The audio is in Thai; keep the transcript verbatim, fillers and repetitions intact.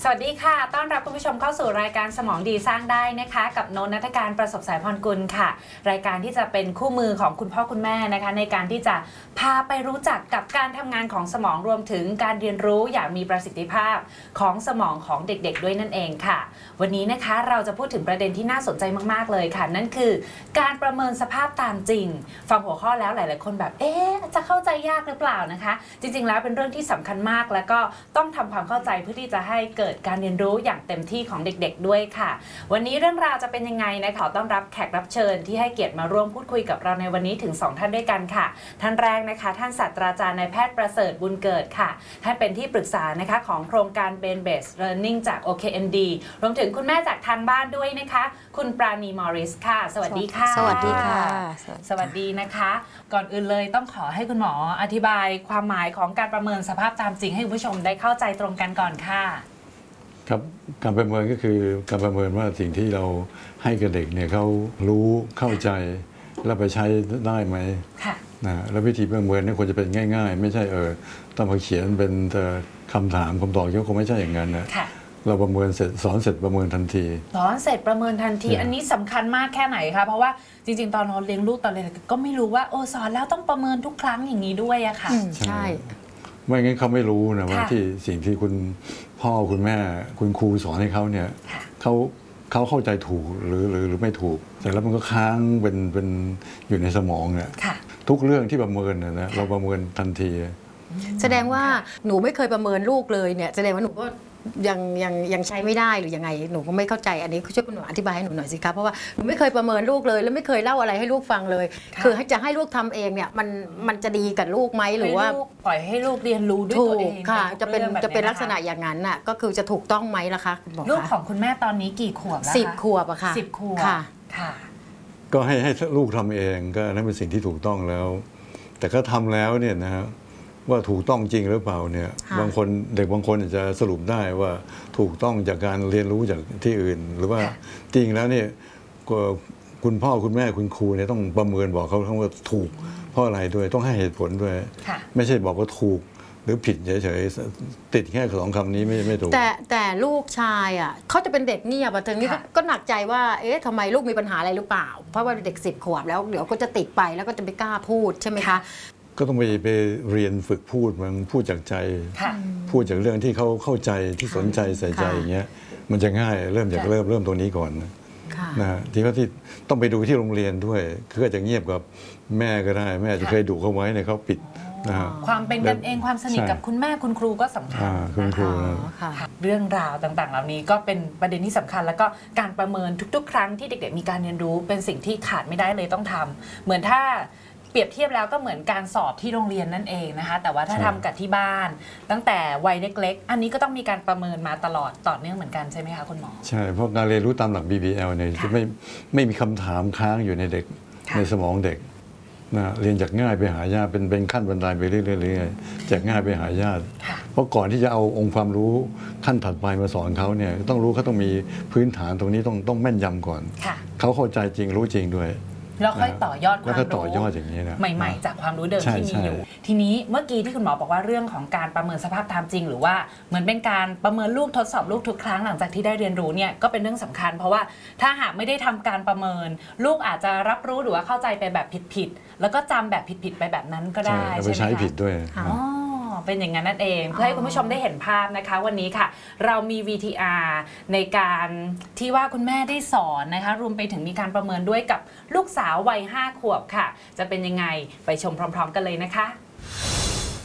สวัสดีค่ะต้อนรับคุณผู้ชมเข้าสู่รายการสมองดีสร้างได้นะคะกับโนนณัฐการประสบสายพรกุลค่ะรายการที่จะเป็นคู่มือของคุณพ่อคุณแม่นะคะในการที่จะพาไปรู้จักกับการทำงานของสมองรวมถึงการเรียนรู้อย่างมีประสิทธิภาพของสมองของเด็กๆด้วยนั่นเองค่ะวันนี้นะคะเราจะพูดถึงประเด็นที่น่าสนใจมากๆเลยค่ะนั่นคือการประเมินสภาพตามจริงฟังหัวข้อแล้วหลายๆคนแบบเอ๊ะจะเข้าใจยากหรือเปล่านะคะจริงๆแล้วเป็นเรื่องที่สำคัญมากแล้วก็ต้องทำความเข้าใจเพื่อที่จะให้เกิดการเรียนรู้อย่างเต็มที่ของเด็กๆด้วยค่ะวันนี้เรื่องราวจะเป็นยังไงนะขอต้อนรับแขกรับเชิญที่ให้เกียรติมาร่วมพูดคุยกับเราในวันนี้ถึงสองท่านด้วยกันค่ะท่านแรกนะคะท่านศาสตราจารย์นายแพทย์ประเสริฐบุญเกิดค่ะท่านเป็นที่ปรึกษานะคะของโครงการ Brain Based Learning จาก โอ เค เอ็น ดี รวมถึงคุณแม่จากทางบ้านด้วยนะคะคุณปราณีมอริสค่ะสวัสดีค่ะสวัสดีค่ะสวัสดีนะคะก่อนอื่นเลยต้องขอให้คุณหมออธิบายความหมายของการประเมินสภาพตามจริงให้คุณผู้ชมได้เข้าใจตรงกันก่อนค่ะครับการประเมินก็คือการประเมินว่าสิ่งที่เราให้กับเด็กเนี่ยเขารู้เข้าใจแล้วไปใช้ได้ไหมนะแล้ววิธีประเมินเนี่ยควรจะเป็นง่ายๆไม่ใช่เออต้องมาเขียนเป็นคำถามคำตอบก็คงไม่ใช่อย่างนั้นนะเราประเมินเสร็จสอนเสร็จประเมินทันทีสอนเสร็จประเมินทันทีอันนี้สำคัญมากแค่ไหนคะเพราะว่าจริงๆตอนเราเลี้ยงลูกตอนเรียนก็ไม่รู้ว่าโอ้สอนแล้วต้องประเมินทุกครั้งอย่างนี้ด้วยอะค่ะใช่ไม่งั้นเขาไม่รู้นะว่าที่สิ่งที่คุณพ่อคุณแม่คุณครูสอนให้เขาเนี่ยเขาเขาเข้าใจถูกหรือหรือหรือไม่ถูกแต่แล้วมันก็ค้างเป็นเป็นอยู่ในสมองเนี่ยทุกเรื่องที่ประเมินนะเราประเมินทันทีแสดงว่าหนูไม่เคยประเมินลูกเลยเนี่ยแสดงว่าหนูก็ยังยังยังใช้ไม่ได้หรือยังไงหนูก็ไม่เข้าใจอันนี้ช่วยคุณหนูอธิบายให้หนูหน่อยสิคะเพราะว่าหนูไม่เคยประเมินลูกเลยแล้วไม่เคยเล่าอะไรให้ลูกฟังเลยคือให้จะให้ลูกทำเองเนี่ยมันมันจะดีกับลูกไหมหรือว่าปล่อยให้ลูกเรียนรู้ด้วยตัวเองค่ะจะเป็นจะเป็นลักษณะอย่างนั้นน่ะก็คือจะถูกต้องไหมล่ะคะลูกของคุณแม่ตอนนี้กี่ขวบแล้วคะสิบขวบอะค่ะสิบขวบค่ะค่ะก็ให้ให้ลูกทำเองก็นั่นเป็นสิ่งที่ถูกต้องแล้วแต่ก็ทำแล้วเนี่ยนะว่าถูกต้องจริงหรือเปล่าเนี่ยบางคนเด็กบางคนจะสรุปได้ว่าถูกต้องจากการเรียนรู้จากที่อื่นหรือว่าจริงแล้วเนี่ยคุณพ่อคุณแม่คุณครูเนี่ยต้องประเมินบอกเขาว่าถูกเพราะอะไรด้วยต้องให้เหตุผลด้วยไม่ใช่บอกว่าถูกหรือผิดเฉยๆติดแค่สองคำนี้ไม่ไม่ถูกแต่แต่ลูกชายอ่ะเขาจะเป็นเด็กเงียบอ่ะทีนี้ก็หนักใจว่าเอ๊ะทำไมลูกมีปัญหาอะไรหรือเปล่าเพราะว่าเด็กสิบขวบแล้วเดี๋ยวก็จะติดไปแล้วก็จะไม่กล้าพูดใช่ไหมคะก็ต้องไปไปเรียนฝึกพูดมันพูดจากใจพูดจากเรื่องที่เขาเข้าใจที่สนใจใส่ใจอย่างเงี้ยมันจะง่ายเริ่มจากเริ่มเริ่มตรงนี้ก่อนนะทีก็ที่ต้องไปดูที่โรงเรียนด้วยคืออาจจะเงียบกับแม่ก็ได้แม่จะเคยดุเขาไว้ในเขาปิดความเป็นกันเองความสนิทกับคุณแม่คุณครูก็สำคัญนะคะเรื่องราวต่างๆเหล่านี้ก็เป็นประเด็นที่สำคัญแล้วก็การประเมินทุกๆครั้งที่เด็กๆมีการเรียนรู้เป็นสิ่งที่ขาดไม่ได้เลยต้องทำเหมือนถ้าเปรียบเทียบแล้วก็เหมือนการสอบที่โรงเรียนนั่นเองนะคะแต่ว่าถ้าทำกับที่บ้านตั้งแต่วัยเล็กๆอันนี้ก็ต้องมีการประเมินมาตลอดต่อเนื่องเหมือนกันใช่ไหมคะคุณหมอใช่เพราะการเรียนรู้ตามหลัก บี บี แอล เนี่ยจะไม่ไม่มีคำถามค้างอยู่ในเด็กในสมองเด็กนะเรียนจากง่ายไปหายากเป็นเป็นขั้นบันไดไปเรื่อยๆจากง่ายไปหายากเพราะก่อนที่จะเอาองค์ความรู้ขั้นถัดไปมาสอนเขาเนี่ยต้องรู้เขาต้องมีพื้นฐานตรงนี้ต้องต้องแม่นยำก่อนเขาเข้าใจจริงรู้จริงด้วยแล้วค่อยต่อยอดความรู้ใหม่ๆจากความรู้เดิมที่มีอยู่ทีนี้เมื่อกี้ที่คุณหมอบอกว่าเรื่องของการประเมินสภาพตามจริงหรือว่าเหมือนเป็นการประเมินลูกทดสอบลูกทุกครั้งหลังจากที่ได้เรียนรู้เนี่ยก็เป็นเรื่องสำคัญเพราะว่าถ้าหากไม่ได้ทำการประเมินลูกอาจจะรับรู้หรือว่าเข้าใจไปแบบผิดๆแล้วก็จำแบบผิดๆไปแบบนั้นก็ได้ใช่ไหมคะใช้ผิดด้วยเป็นอย่างนั้นนั่นเองเพื่อให้คุณผู้ชมได้เห็นภาพนะคะวันนี้ค่ะเรามี วี ที อาร์ ในการที่ว่าคุณแม่ได้สอนนะคะรวมไปถึงมีการประเมินด้วยกับลูกสาววัยห้าขวบค่ะจะเป็นยังไงไปชมพร้อมๆกันเลยนะคะ